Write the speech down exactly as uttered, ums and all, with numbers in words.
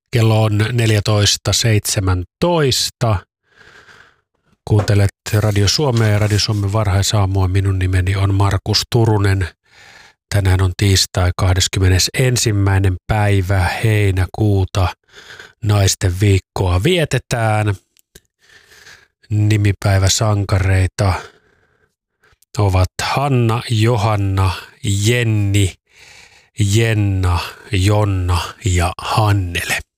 Kello on neljätoista seitsemäntoista. Kuuntelet Radio Suomea ja Radio Suomen varhaisaamua. Minun nimeni on Markus Turunen. Tänään on tiistai kahdeskymmenesensimmäinen päivä heinäkuuta. Naisten viikkoa vietetään. Nimipäiväsankareita ovat Hanna, Johanna, Jenni, Jenna, Jonna ja Hannele.